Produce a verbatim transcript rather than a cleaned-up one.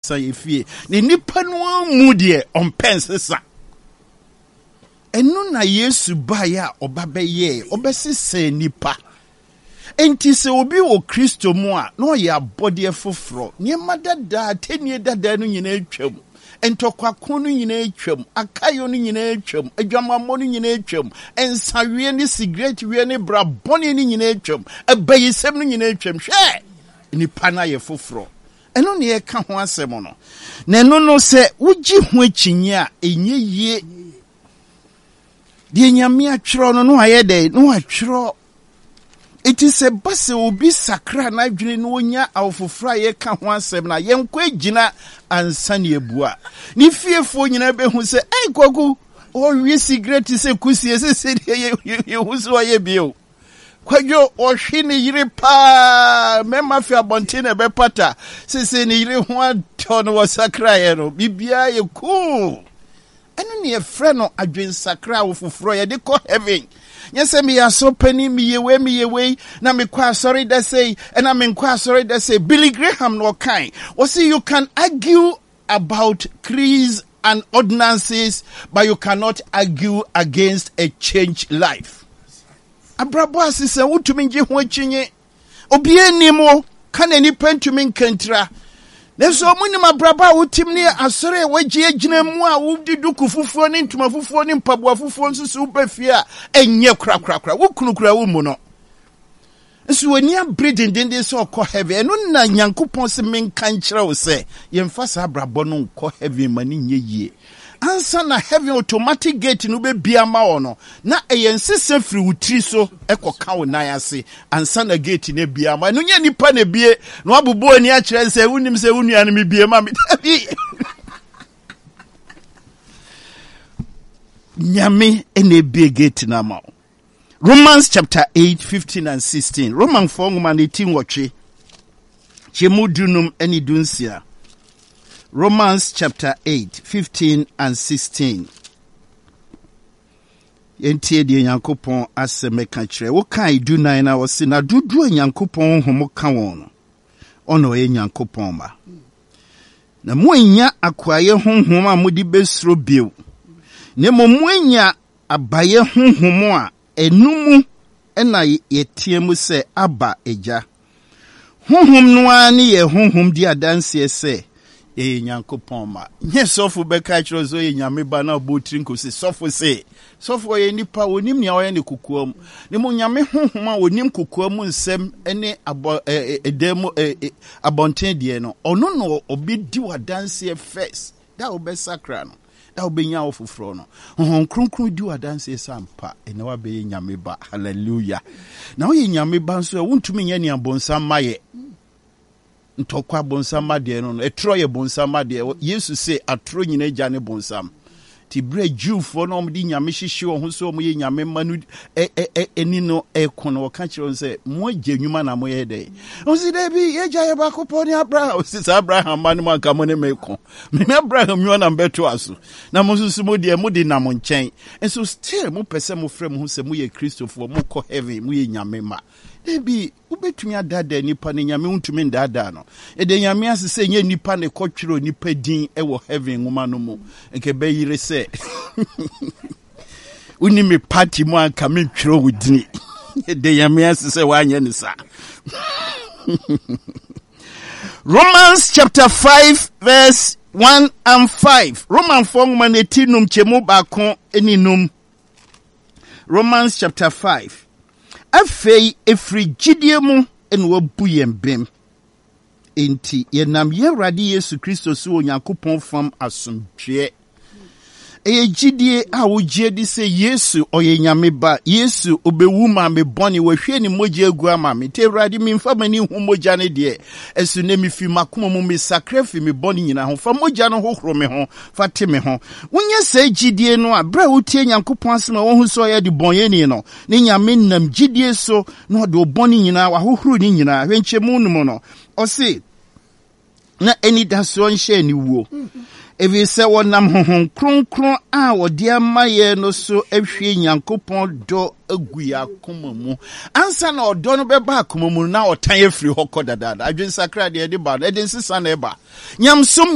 say fie ne nipa no mu de on pensesa enu na Yesu ba ya obabeye obesese nipa enti se obi wo Kristo mu a no ya body foforo ne madada tenie dada no nyina atwam entokwa no nyina atwam akayo no nyina atwam adwamammo no nyina atwam ensawie ne cigarette wie ne bra bone no nyina atwam abayisem no nyina atwam hwe nipa na ye foforo eno ne ye ka ho asem no na eno no se wugi ho akinyi a enye yie de nyame atwero no no aye de no atwero. It is a bus obi sakra na adwene no onya awfofra ye ka ho asem na ye nkwa gina ansane ebua ni fiefo nyina be hu se ai kwagu o wi cigarette se kusie se se ye hu so ye bio kwajo o hwe ne yire pa me mafia bontine be pata se se ne yire ho aton wo sakra ye no bibia ye cool enu ne ye frɛ no adwen sakra awfofro ye de ko heaven. Yes, me are so penny me away me away. Na me kwa sorry that say, and I'm in kwa sorry that say Billy Graham no kind. Or see you can argue about creeds and ordinances, but you cannot argue against a changed life. Abrabo asise utumi nje ho chinye. Obi enimo kan eni pentumi nkantra. Neso muni mabraba utim ne asore wagye agina mu a wudi duku fufuo ne ntuma fufuo ne mpaboa fufuo nsusu ubafia enye kra kra kra wukunukura wo mu no nso wani abredin dende so okọ heaven no na Nyankopon se menka nkyerɛ wo se yemfa sa abrabo no nkɔ heaven mani nye yie ansa na heaven automatic gate no be bia ma wo no na eyensese firi wutiri so ekoka wo nan ase ansa na gate ne bia ma no nya nipa na bie no abubo ani a kyerɛ se wunim se wunua no me bie ma me nyame ene bie gate na ma. Romans chapter eight fifteen and sixteen. Roman four ngoma eighteen watche chemudunum eni dunsia. Romans chapter eight fifteen and sixteen. Yentie de Nyankopon aseme ka kire. Wo kan du nine na wo se na dudu Nyankopon homo ka won. Ono e Nyankopon ba. Na mo anya akwaye honhom a modi besro bio. Ne mo mo anya abaye honhom a enumu ena yetie mu se aba eja. Honhom no ani ye honhom di adanse se e Nyankopon ma. Nye sofo be ka kiro zo ye nyame ba na obotiri nkosi sofo se sofo ye nipa onim nya oye ne kokoam ne mo nyame honhom a onim kokoam nsem ene abo edem abonten de no ono no obedi wadanse first da obesakra no da obenya ofofro no honhom kronkron di wadanse sampa ene wa be nyame ba hallelujah na oye nyame ba nso wontumi nya ne abonsa maye ntokwa bonsam de no etro ye bonsam de Yesu se atro nyina gya ne bonsam ti bre Jewfo no mdi nyame hyehye wo ho so mo ye nyame manu e e eni no e kono ka kire se mo agya nwuma na mo ye de o si de bi ye gya ye ba kopo ni Abraham o si Abraham manu man ka mo ne meko me Abraham nyo na mbeto aso na mo susu mo de mo de na mo nchen enso still mo pese mo frem ho se mo ye Christopher mo ko heaven mo ye nyame ma ebi ubetumi adada nipa ne nyame untumi ndada no ede nyame asese nye nipa ne kotwero nipa din e wo heaven ngoma no mu nke be yire se uni me party mu anka me twero wudini ede nyame asese wanye ne sa. Romans chapter five verse one and five. Roman four ngoma netinum chemu bakon eninum. Romans chapter five. Afei efri gidie mu en wo buye mbem enti yenam Yewrade Yesu Kristo so Onyankopon fam asomdwe e gidie a wo gie di se Yesu oye nyame ba Yesu obewu ma me boni wo hwe ni moja egu ama me te Yewrade mi mfa mani hu moja ne de esu ne mi fi makoma mu me sacrifice me boni nyina ho fa moja no hohoro me ho fa te me ho wonye se gidie no a bra wo tie Nyankopon asema wo hu so ye de bonye ni no ne nyame nam gidie so no de boni nyina wa hohoro ni nyina hwenche mu no no o se na eni da so nhye ni wuo evi se wonam honhom kronkron a wode amaye no so ahwie Nyankopon do agu yakoma mu ansa na odo no beba akoma mu na otan afiri hokọ dadada adwen sakra de de ba de nsesa na eba nyamsom